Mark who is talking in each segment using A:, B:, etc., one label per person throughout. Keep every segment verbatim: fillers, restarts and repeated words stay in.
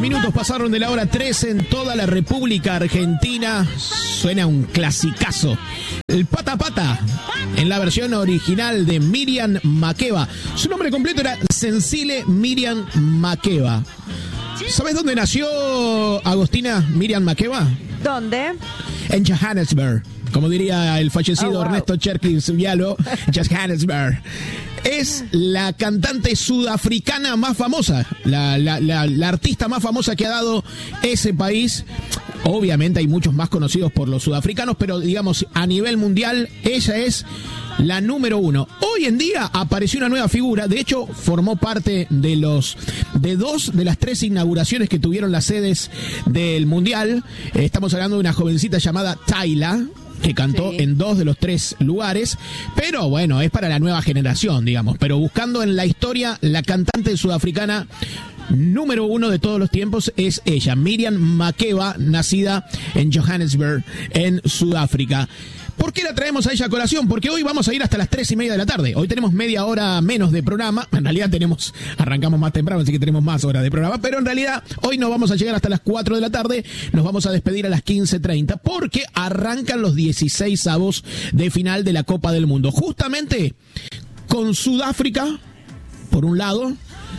A: Minutos pasaron de la hora trece en toda la República Argentina. Suena un clasicazo. El Pata Pata, en la versión original de Miriam Makeba. Su nombre completo era Cecile Miriam Makeba. ¿Sabes dónde nació Agostina Miriam Makeba?
B: ¿Dónde?
A: En Johannesburg. Como diría el fallecido
B: oh, wow.
A: Ernesto Cherkins Vialo, Johannesburg. Es la cantante sudafricana más famosa, la, la, la, la artista más famosa que ha dado ese país. Obviamente hay muchos más conocidos por los sudafricanos, pero digamos a nivel mundial ella es la número uno. Hoy en día apareció una nueva figura, de hecho formó parte de los de dos de las tres inauguraciones que tuvieron las sedes del mundial. Estamos hablando de una jovencita llamada Tyla, que cantó sí. en dos de los tres lugares, pero bueno, es para la nueva generación, digamos, pero buscando en la historia, la cantante sudafricana número uno de todos los tiempos es ella, Miriam Makeba, nacida en Johannesburg, en Sudáfrica. ¿Por qué la traemos a ella a colación? Porque hoy vamos a ir hasta las tres y media de la tarde. Hoy tenemos media hora menos de programa. En realidad tenemos, arrancamos más temprano, así que tenemos más horas de programa. Pero en realidad hoy no vamos a llegar hasta las cuatro de la tarde. Nos vamos a despedir a las quince treinta porque arrancan los dieciséis avos de final de la Copa del Mundo. Justamente con Sudáfrica, por un lado,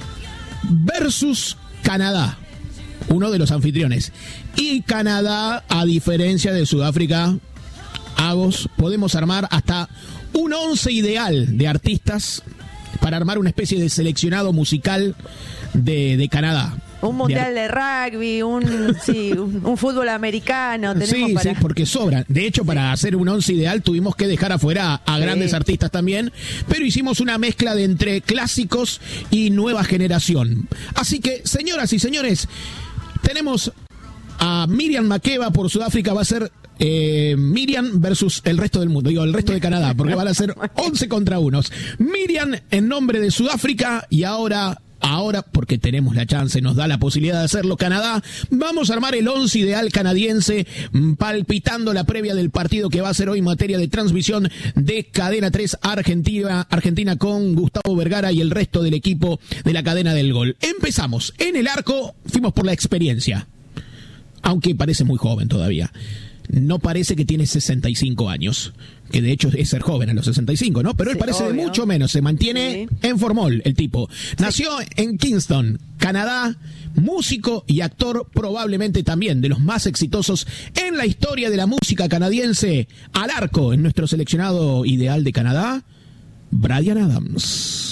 A: versus Canadá, uno de los anfitriones. Y Canadá, a diferencia de Sudáfrica, Agos, podemos armar hasta un once ideal de artistas para armar una especie de seleccionado musical de, de Canadá.
B: Un mundial de, de rugby, un, sí, un, un fútbol americano. Tenemos
A: sí,
B: para...
A: sí, porque sobran. De hecho, para hacer un once ideal tuvimos que dejar afuera a grandes sí. artistas también, pero hicimos una mezcla de entre clásicos y nueva generación. Así que, señoras y señores, tenemos a Miriam Makeba por Sudáfrica, va a ser Eh, Miriam versus el resto del mundo, digo, el resto de Canadá, porque van a ser once contra unos. Miriam en nombre de Sudáfrica y ahora, ahora, porque tenemos la chance, nos da la posibilidad de hacerlo Canadá, vamos a armar el once ideal canadiense, palpitando la previa del partido que va a ser hoy en materia de transmisión de Cadena tres Argentina, Argentina con Gustavo Vergara y el resto del equipo de la cadena del gol. Empezamos. En el arco, fuimos por la experiencia, aunque parece muy joven todavía. No parece que tiene sesenta y cinco años, que de hecho es ser joven a los sesenta y cinco, ¿no? Pero él sí, parece obvio. de mucho menos, se mantiene sí. en formol el tipo. Sí. Nació en Kingston, Canadá, músico y actor probablemente también de los más exitosos en la historia de la música canadiense. Al arco, en nuestro seleccionado ideal de Canadá, Bryan Adams.